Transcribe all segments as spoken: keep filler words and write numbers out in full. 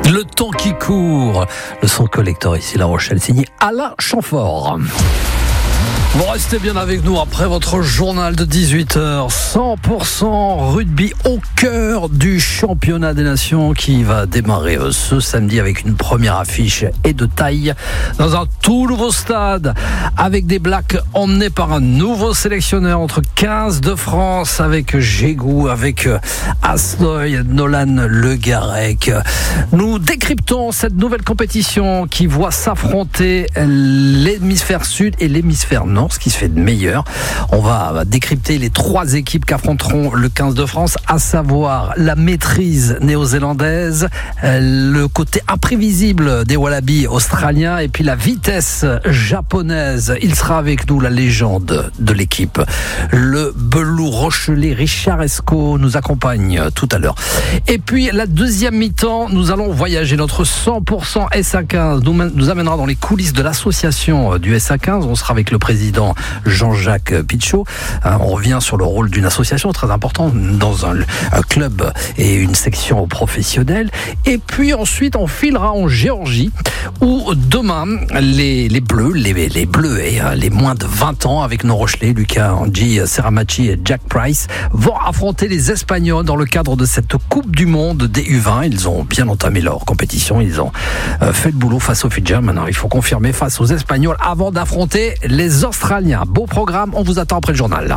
Le temps qui court. Le son collector ici, La Rochelle, signé Alain Chamfort. Vous restez bien avec nous après votre journal de dix-huit heures. cent pour cent rugby au cœur du championnat des nations qui va démarrer ce samedi avec une première affiche et de taille dans un tout nouveau stade avec des Blacks emmenés par un nouveau sélectionneur entre quinze de France avec Gégou, avec Asnoy, Nolan Le Garec. Nous décryptons cette nouvelle compétition qui voit s'affronter l'hémisphère sud et l'hémisphère nord. Ce qui se fait de meilleur. On va décrypter les trois équipes qu'affronteront le quinze de France, à savoir la maîtrise néo-zélandaise, le côté imprévisible des Wallabies australiens et puis la vitesse japonaise. Il sera avec nous la légende de l'équipe. Le Belou Rochelais Richard Esco nous accompagne tout à l'heure. Et puis la deuxième mi-temps, nous allons voyager. Notre cent pour cent S A quinze nous, nous amènera dans les coulisses de l'association du S A quinze. On sera avec le président Jean-Jacques Pichot. On revient sur le rôle d'une association très important dans un, un club et une section professionnelle. Et puis ensuite, on filera en Géorgie où demain, les, les Bleus, les, les Bleus et les moins de vingt ans avec nos Rochelais, Lucas Angi, Seramachi et Jack Price, vont affronter les Espagnols dans le cadre de cette Coupe du Monde des U vingt. Ils ont bien entamé leur compétition. Ils ont fait le boulot face aux Fidjiens. Maintenant, il faut confirmer face aux Espagnols avant d'affronter les Australiens. Beau programme, on vous attend après le journal.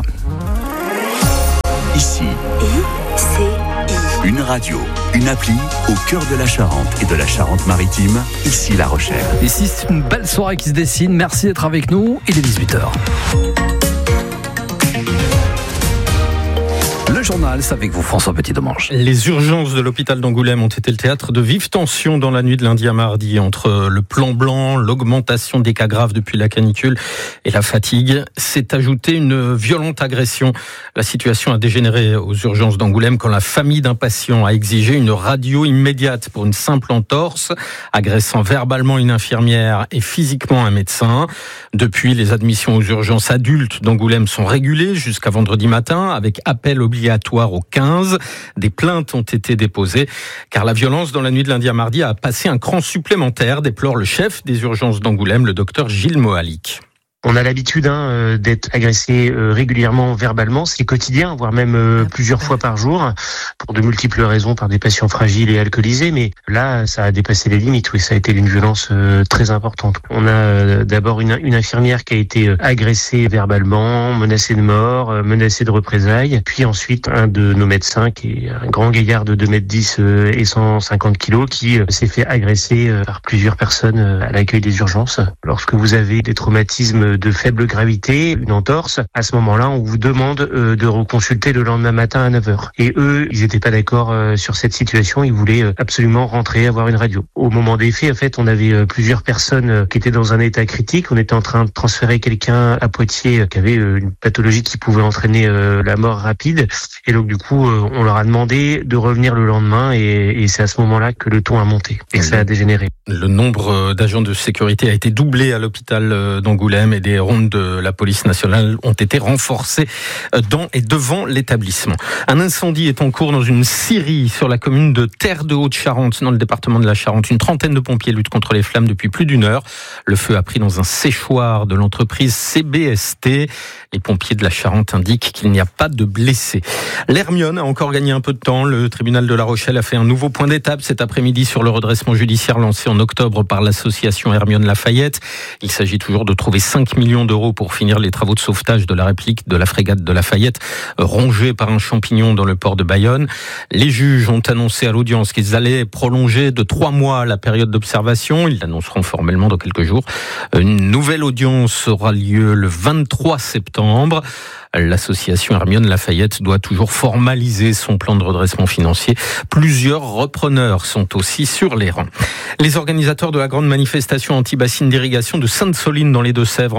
Ici, I C I. Une radio, une appli au cœur de la Charente et de la Charente-Maritime. Ici La Rochelle. Ici, c'est une belle soirée qui se dessine. Merci d'être avec nous. Il est dix-huit heures. Le journal, c'est avec vous, François Petit-Demange. Les urgences de l'hôpital d'Angoulême ont été le théâtre de vives tensions dans la nuit de lundi à mardi entre le plan blanc, l'augmentation des cas graves depuis la canicule et la fatigue. S'est ajoutée une violente agression. La situation a dégénéré aux urgences d'Angoulême quand la famille d'un patient a exigé une radio immédiate pour une simple entorse, agressant verbalement une infirmière et physiquement un médecin. Depuis, les admissions aux urgences adultes d'Angoulême sont régulées jusqu'à vendredi matin avec appel obligatoire au quinze. Des plaintes ont été déposées car la violence dans la nuit de lundi à mardi a passé un cran supplémentaire, déplore le chef des urgences d'Angoulême, le docteur Gilles Mohalik. On a l'habitude hein, d'être agressé euh, régulièrement verbalement, c'est quotidien, voire même euh, plusieurs fois par jour, pour de multiples raisons, par des patients fragiles et alcoolisés. Mais là, ça a dépassé les limites. Oui, ça a été une violence euh, très importante. On a euh, d'abord une, une infirmière qui a été euh, agressée verbalement, menacée de mort, euh, menacée de représailles. Puis ensuite, un de nos médecins, qui est un grand gaillard de deux mètres dix euh, et cent cinquante kilos, qui euh, s'est fait agresser euh, par plusieurs personnes euh, à l'accueil des urgences. Lorsque vous avez des traumatismes de faible gravité, une entorse, à ce moment-là, on vous demande euh, de reconsulter le lendemain matin à neuf heures. Et eux, ils n'étaient pas d'accord euh, sur cette situation, ils voulaient euh, absolument rentrer, avoir une radio. Au moment des faits, en fait, on avait euh, plusieurs personnes euh, qui étaient dans un état critique. On était en train de transférer quelqu'un à Poitiers euh, qui avait euh, une pathologie qui pouvait entraîner euh, la mort rapide. Et donc, du coup, euh, on leur a demandé de revenir le lendemain et, et c'est à ce moment-là que le ton a monté et que ça a dégénéré. Le nombre d'agents de sécurité a été doublé à l'hôpital d'Angoulême et des rondes de la police nationale ont été renforcées dans et devant l'établissement. Un incendie est en cours dans une scierie sur la commune de Terre de Haute-Charente, dans le département de la Charente. Une trentaine de pompiers luttent contre les flammes depuis plus d'une heure. Le feu a pris dans un séchoir de l'entreprise C B S T. Les pompiers de la Charente indiquent qu'il n'y a pas de blessés. L'Hermione a encore gagné un peu de temps. Le tribunal de La Rochelle a fait un nouveau point d'étape cet après-midi sur le redressement judiciaire lancé en octobre par l'association Hermione Lafayette. Il s'agit toujours de trouver cinq millions d'euros pour finir les travaux de sauvetage de la réplique de la frégate de Lafayette, rongée par un champignon dans le port de Bayonne. Les juges ont annoncé à l'audience qu'ils allaient prolonger de trois mois la période d'observation. Ils l'annonceront formellement dans quelques jours. Une nouvelle audience aura lieu le vingt-trois septembre. L'association Hermione Lafayette doit toujours formaliser son plan de redressement financier. Plusieurs repreneurs sont aussi sur les rangs. Les organisateurs de la grande manifestation anti-bassine d'irrigation de Sainte-Soline dans les Deux-Sèvres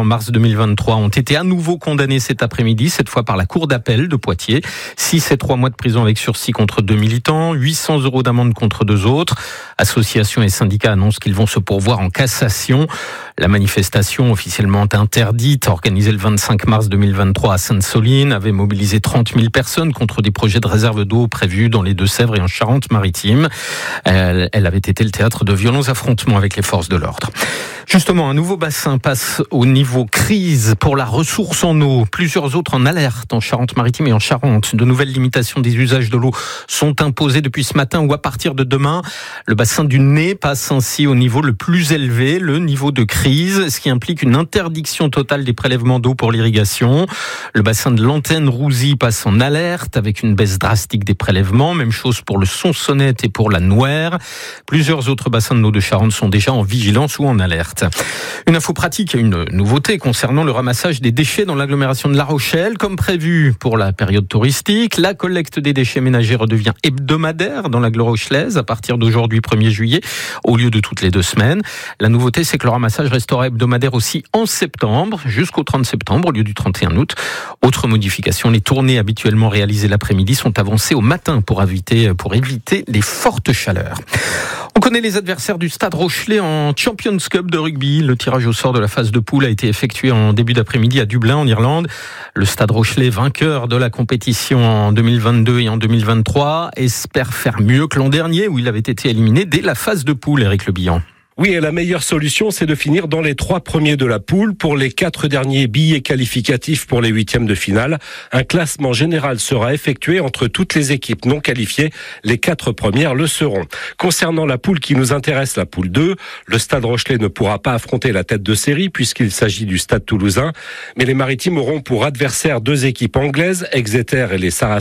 en mars deux mille vingt-trois ont été à nouveau condamnés cet après-midi, cette fois par la Cour d'appel de Poitiers. six et trois mois de prison avec sursis contre deux militants, huit cents euros d'amende contre deux autres. Associations et syndicats annoncent qu'ils vont se pourvoir en cassation. La manifestation officiellement interdite, organisée le vingt-cinq mars deux mille vingt-trois à Sainte-Soline, avait mobilisé trente mille personnes contre des projets de réserve d'eau prévus dans les Deux-Sèvres et en Charente-Maritime. Elle, elle avait été le théâtre de violents affrontements avec les forces de l'ordre. Justement, un nouveau bassin passe au niveau crise pour la ressource en eau. Plusieurs autres en alerte en Charente-Maritime et en Charente. De nouvelles limitations des usages de l'eau sont imposées depuis ce matin ou à partir de demain. Le bassin du Nez passe ainsi au niveau le plus élevé, le niveau de crise, ce qui implique une interdiction totale des prélèvements d'eau pour l'irrigation. Le bassin de l'Antenne-Rouzy passe en alerte avec une baisse drastique des prélèvements. Même chose pour le Sonsonnette et pour la Nouère. Plusieurs autres bassins de l'eau de Charente sont déjà en vigilance ou en alerte. Une info pratique et une nouveauté concernant le ramassage des déchets dans l'agglomération de La Rochelle. Comme prévu pour la période touristique, la collecte des déchets ménagers redevient hebdomadaire dans l'agglo rochelaise à partir d'aujourd'hui premier juillet au lieu de toutes les deux semaines. La nouveauté, c'est que le ramassage restera hebdomadaire aussi en septembre jusqu'au trente septembre au lieu du trente et un août. Autre modification, les tournées habituellement réalisées l'après-midi sont avancées au matin pour éviter, pour éviter les fortes chaleurs. On connaît les adversaires du Stade Rochelais en Champions Cup de rugby. Le tirage au sort de la phase de poule a été effectué en début d'après-midi à Dublin, en Irlande. Le Stade Rochelais, vainqueur de la compétition en deux mille vingt-deux et en deux mille vingt-trois, espère faire mieux que l'an dernier où il avait été éliminé dès la phase de poule, Éric Le Bihan. Oui, et la meilleure solution, c'est de finir dans les trois premiers de la poule. Pour les quatre derniers billets qualificatifs pour les huitièmes de finale, un classement général sera effectué entre toutes les équipes non qualifiées. Les quatre premières le seront. Concernant la poule qui nous intéresse, la poule deux, le Stade Rochelais ne pourra pas affronter la tête de série puisqu'il s'agit du Stade Toulousain. Mais les Maritimes auront pour adversaire deux équipes anglaises, Exeter et les Saracens.